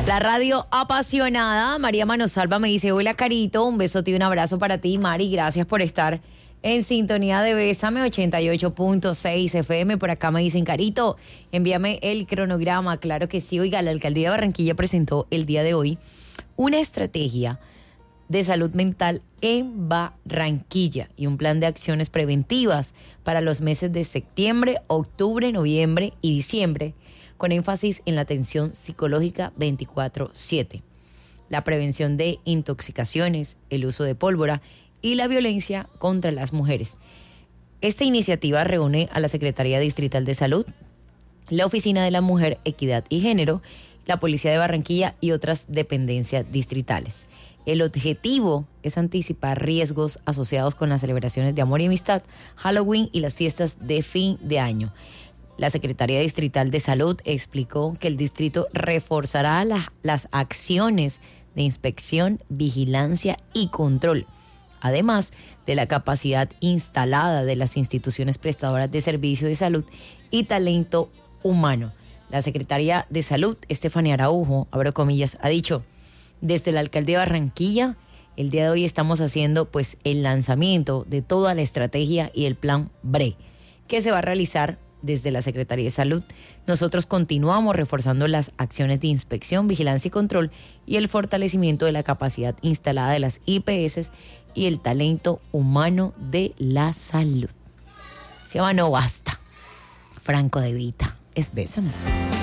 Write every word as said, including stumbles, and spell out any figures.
La radio apasionada, María Manosalva me dice, hola Carito, un besote y un abrazo para ti, Mari, gracias por estar en sintonía de Bésame ochenta y ocho punto seis F M. Por acá me dicen, Carito, envíame el cronograma. Claro que sí. Oiga, la alcaldía de Barranquilla presentó el día de hoy una estrategia de salud mental en Barranquilla y un plan de acciones preventivas para los meses de septiembre, octubre, noviembre y diciembre, con énfasis en la atención psicológica veinticuatro siete, la prevención de intoxicaciones, el uso de pólvora y la violencia contra las mujeres. Esta iniciativa reúne a la Secretaría Distrital de Salud, la Oficina de la Mujer, Equidad y Género, la Policía de Barranquilla y otras dependencias distritales. El objetivo es anticipar riesgos asociados con las celebraciones de amor y amistad, Halloween y las fiestas de fin de año. La Secretaría Distrital de Salud explicó que el distrito reforzará la, las acciones de inspección, vigilancia y control, además de la capacidad instalada de las instituciones prestadoras de servicio de salud y talento humano. La Secretaría de Salud, Estefanía Araujo, abro comillas, ha dicho, desde la alcaldía de Barranquilla, el día de hoy estamos haciendo pues el lanzamiento de toda la estrategia y el plan B R E, que se va a realizar desde la Secretaría de Salud. Nosotros continuamos reforzando las acciones de inspección, vigilancia y control y el fortalecimiento de la capacidad instalada de las I P S y el talento humano de la salud. Se llama No Basta. Franco De Vita. Es Bésame.